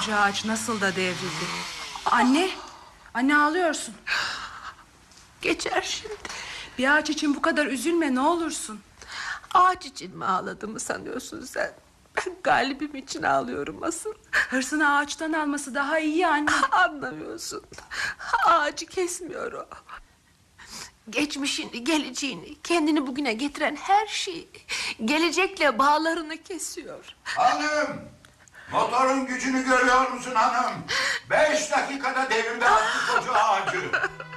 koca ağaç nasıl da devrildi. Anne, anne ağlıyorsun. Geçer şimdi. Bir ağaç için bu kadar üzülme, ne olursun. Ağaç için mi ağladığımı sanıyorsun sen? Ben galibim için ağlıyorum asıl. Hırsını ağaçtan alması daha iyi anne. Anlamıyorsun. Ağacı kesmiyor o. Geçmişini, geleceğini, kendini bugüne getiren her şeyi, gelecekle bağlarını kesiyor. Hanım, motorun gücünü görüyor musun hanım? 5 dakikada devirde attı koca ağacı.